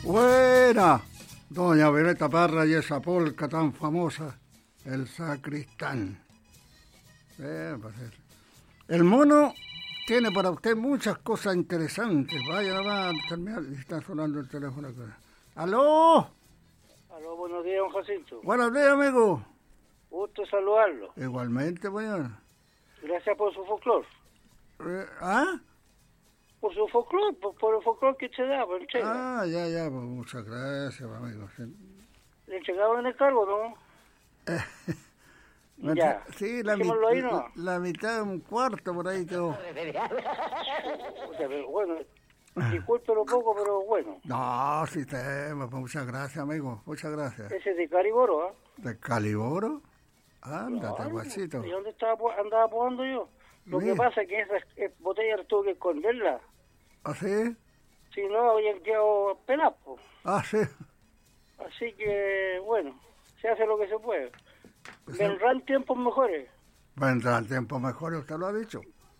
Buena, doña Violeta Parra y esa polca tan famosa, el sacristán. Pues el mono tiene para usted muchas cosas interesantes. Vaya nomás a terminar, está sonando el teléfono acá. ¡Aló! Aló, buenos días, don Jacinto. Buenos días, amigo. Gusto saludarlo. Igualmente, señor. Gracias por su folclore. ¿Ah? Por su folclore, por el folclore que usted da, por entrega. Ya, pues muchas gracias, amigo. ¿Le entregaban en el cargo, no? Ya. Sí, la mitad, un cuarto por ahí quedó. O sea, pero bueno, discúlpelo poco, pero bueno. No, sí, pues muchas gracias, amigo, muchas gracias. Ese es de Caliboro, ¿ah? ¿De Caliboro? Ándate, claro, guachito. ¿Y dónde andaba jugando yo? Lo que pasa es que esas botellas tuve que esconderlas. ¿Ah, sí? Si no, habían quedado peladas. Ah, sí. Así que, bueno, se hace lo que se puede. Vendrán tiempos mejores. Vendrán tiempos mejores, usted lo ha dicho.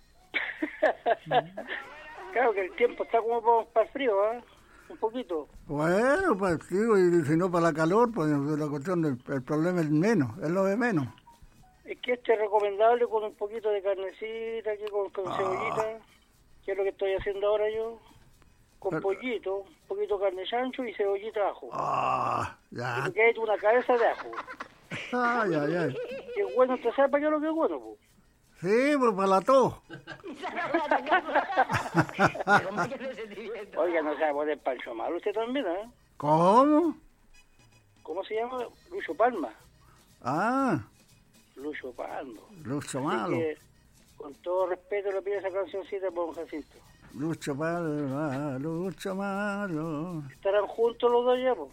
Claro que el tiempo está como para el frío, ¿eh? Un poquito. Bueno, para el frío y si no para la calor, pues la cuestión el problema es menos, es lo de menos. Es que es recomendable con un poquito de carnecita, aquí con cebollita, que es lo que estoy haciendo ahora yo. Con pollito, un poquito de carne chancho y cebollita de ajo. Ya. Y lo que hay es una cabeza de ajo. Ay. Que es bueno, ¿usted sabe para qué es lo que es bueno, pues? Sí, pues para la tos. Oiga, no sabe poner Pancho Malo usted también, ¿eh? ¿Cómo? ¿Cómo se llama? Lucho Palma. Lucho Palma. Lucho Malo. Que, con todo respeto le pido esa cancioncita por don Jacinto. Lucho Malo, Lucho Malo. ¿Estarán juntos los dos ya, pues?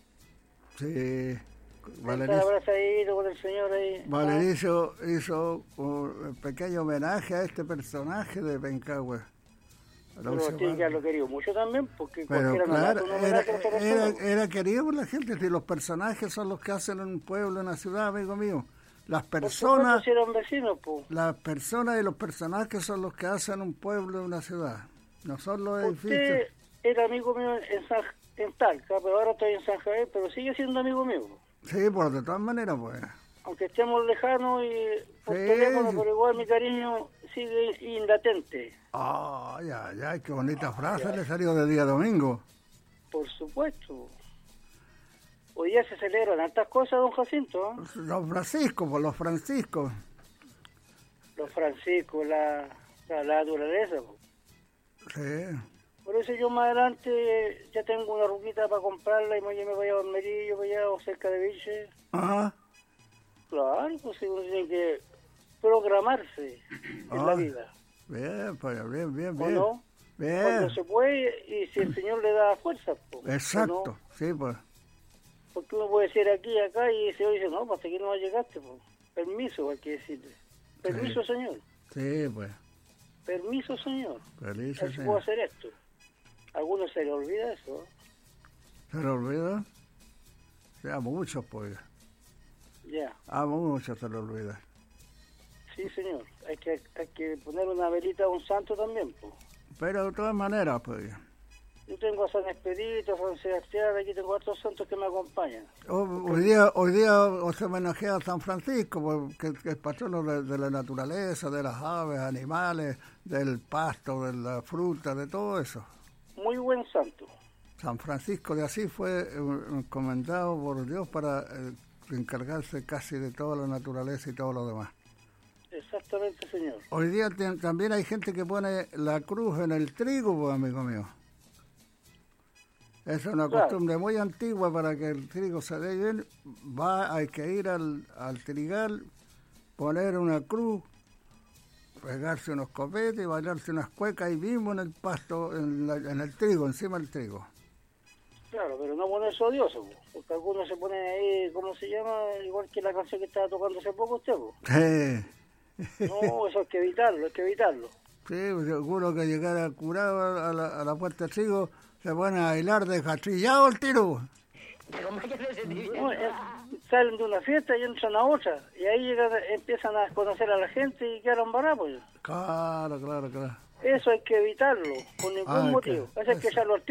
Sí. Valerio abrazadito con el señor ahí. Valerio hizo un pequeño homenaje a este personaje de Pencahue. Pero usted ya lo quería mucho también, porque pero cualquiera claro, era querido por la gente. Si los personajes son los que hacen un pueblo, una ciudad, amigo mío. Las personas, eran vecinos, pues. Las personas y los personajes son los que hacen un pueblo, una ciudad. No son los edificios. Usted era amigo mío en Talca, pero ahora estoy en San Javier, pero sigue siendo amigo mío. Sí, por de todas maneras, pues. Aunque estemos lejanos y por teléfono, pero igual mi cariño sigue inlatente. Ya, qué bonita frase le salió de día domingo. Por supuesto. Hoy día se celebran tantas cosas, don Jacinto. Los franciscos, pues los franciscos. Los franciscos, la naturaleza. Sí. Por eso yo más adelante ya tengo una ruquita para comprarla y me voy a Barmerillo, para allá o cerca de Viche. Claro, pues uno tiene que programarse en la vida. Bien, pues bien. ¿O no? Bien. Cuando se puede y si el Señor le da fuerza. Pues, exacto, ¿no? Sí, pues. Porque uno puede decir aquí, acá y el Señor dice, no, hasta aquí no llegaste. Pues. Permiso, hay que decirle. Permiso, sí. Señor. Sí, pues. Permiso, Señor. Permiso, Señor. Puedo hacer esto. A algunos se le olvida eso. ¿Se le olvida? Sí, a muchos, pues. Ya. A muchos se le olvida. Sí, señor. Hay que poner una velita a un santo también, pues. Pero de todas maneras, pues. Yo tengo a San Expedito, a San Sebastián, aquí tengo otros santos que me acompañan. Hoy día se homenajea a San Francisco, que es el patrono de la naturaleza, de las aves, animales, del pasto, de la fruta, de todo eso. Muy buen santo. San Francisco de Asís fue encomendado por Dios para encargarse casi de toda la naturaleza y todo lo demás. Exactamente, señor. Hoy día también hay gente que pone la cruz en el trigo, pues, amigo mío. Es una costumbre muy antigua para que el trigo se dé bien. Hay que ir al trigal, poner una cruz, pegarse unos copetes y bailarse unas cuecas ahí mismo en el pasto, en el trigo, encima del trigo. Claro, pero no ponerse odioso, porque algunos se ponen ahí, ¿cómo se llama? Igual que la canción que estaba tocando hace poco usted, Sí. No, eso hay que evitarlo. Sí, seguro que llegara curado a la puerta del trigo, se pone a bailar desgastrillado el tiro. No, salen de una fiesta y entran a otra, y ahí empiezan a conocer a la gente y quedan embarrados, pues. Claro. Eso hay que evitarlo, por ningún motivo. Eso hay que echarlo al